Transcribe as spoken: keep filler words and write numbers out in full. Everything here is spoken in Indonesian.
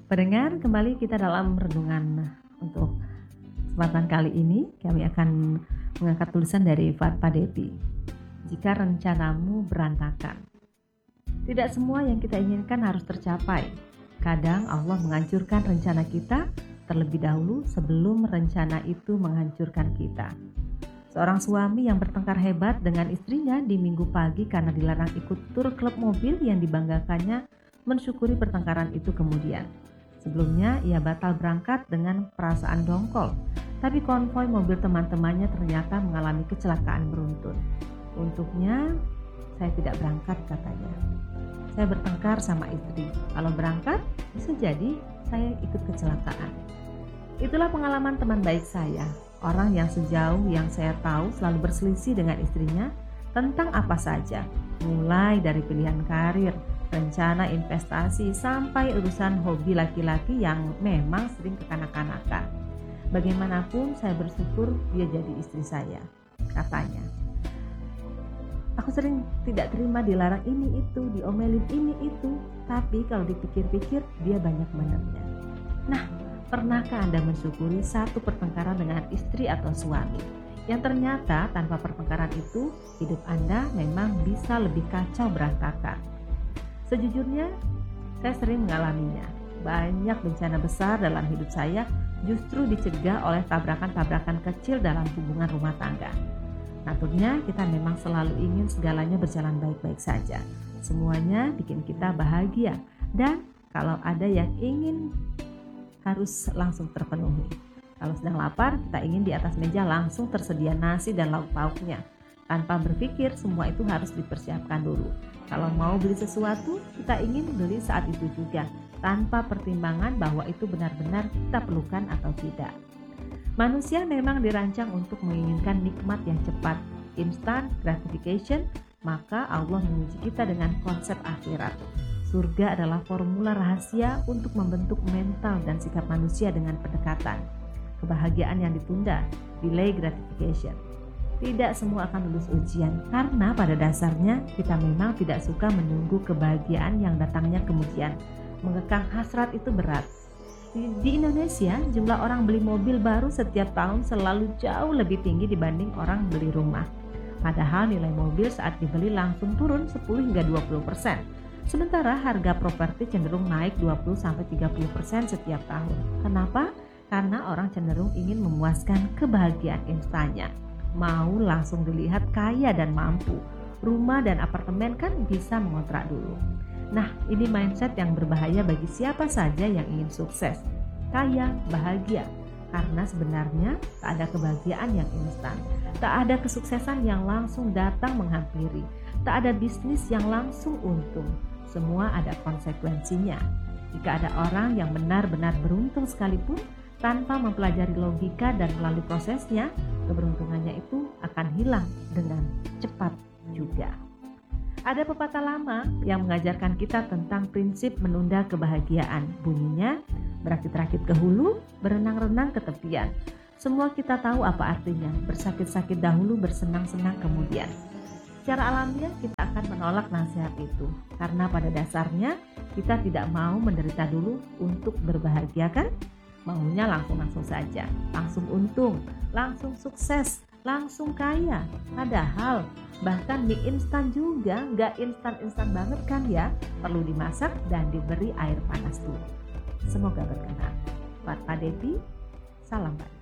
Pendengar, kembali kita dalam renungan. Untuk kesempatan kali ini kami akan mengangkat tulisan dari Fuad Padepi. Jika rencanamu berantakan. Tidak semua yang kita inginkan harus tercapai. Kadang Allah menghancurkan rencana kita terlebih dahulu sebelum rencana itu menghancurkan kita. Seorang suami yang bertengkar hebat dengan istrinya di minggu pagi karena dilarang ikut tur klub mobil yang dibanggakannya, mensyukuri pertengkaran itu kemudian. Sebelumnya ia batal berangkat dengan perasaan dongkol, tapi konvoi mobil teman-temannya ternyata mengalami kecelakaan beruntun. Untuknya, saya tidak berangkat, katanya. Saya bertengkar sama istri. Kalau berangkat, bisa jadi saya ikut kecelakaan. Itulah pengalaman teman baik saya, orang yang sejauh yang saya tahu selalu berselisih dengan istrinya tentang apa saja, mulai dari pilihan karir, rencana investasi, sampai urusan hobi laki-laki yang memang sering kekanak-kanakan. Bagaimanapun saya bersyukur dia jadi istri saya, katanya. Aku sering tidak terima dilarang ini itu, diomelin ini itu, tapi kalau dipikir-pikir dia banyak benernya. Nah, pernahkah Anda mensyukuri satu pertengkaran dengan istri atau suami yang ternyata tanpa pertengkaran itu hidup Anda memang bisa lebih kacau berantakan? Sejujurnya, saya sering mengalaminya. Banyak bencana besar dalam hidup saya justru dicegah oleh tabrakan-tabrakan kecil dalam hubungan rumah tangga. Naturnya kita memang selalu ingin segalanya berjalan baik-baik saja. Semuanya bikin kita bahagia. Dan kalau ada yang ingin harus langsung terpenuhi. Kalau sedang lapar, kita ingin di atas meja langsung tersedia nasi dan lauk pauknya. Tanpa berpikir semua itu harus dipersiapkan dulu. Kalau mau beli sesuatu, kita ingin beli saat itu juga, tanpa pertimbangan bahwa itu benar-benar kita perlukan atau tidak. Manusia memang dirancang untuk menginginkan nikmat yang cepat, instant gratification, maka Allah menguji kita dengan konsep akhirat. Surga adalah formula rahasia untuk membentuk mental dan sikap manusia dengan pendekatan. Kebahagiaan yang ditunda, delay gratification. Tidak semua akan lulus ujian, karena pada dasarnya kita memang tidak suka menunggu kebahagiaan yang datangnya kemudian. Mengekang hasrat itu berat. Di, di Indonesia, jumlah orang beli mobil baru setiap tahun selalu jauh lebih tinggi dibanding orang beli rumah. Padahal nilai mobil saat dibeli langsung turun sepuluh hingga dua puluh persen. Sementara harga properti cenderung naik dua puluh sampai tiga puluh persen setiap tahun. Kenapa? Karena orang cenderung ingin memuaskan kebahagiaan instannya. Mau langsung dilihat kaya dan mampu. Rumah dan apartemen kan bisa mengontrak dulu. Nah, ini mindset yang berbahaya bagi siapa saja yang ingin sukses, kaya, bahagia. Karena sebenarnya tak ada kebahagiaan yang instan. Tak ada kesuksesan yang langsung datang menghampiri. Tak ada bisnis yang langsung untung. Semua ada konsekuensinya. Jika ada orang yang benar-benar beruntung sekalipun, tanpa mempelajari logika dan melalui prosesnya, keberuntungannya itu akan hilang dengan cepat juga. Ada pepatah lama yang mengajarkan kita tentang prinsip menunda kebahagiaan. Bunyinya, berakit-rakit ke hulu, berenang-renang ke tepian. Semua kita tahu apa artinya, bersakit-sakit dahulu, bersenang-senang kemudian. Secara alamiah kita akan menolak nasihat itu, karena pada dasarnya kita tidak mau menderita dulu untuk berbahagia, kan? Maunya langsung-langsung saja, langsung untung, langsung sukses, langsung kaya. Padahal bahkan mie instan juga gak instan-instan banget kan ya, perlu dimasak dan diberi air panas dulu. Semoga berkenan. Fuad Padepi, salam baik.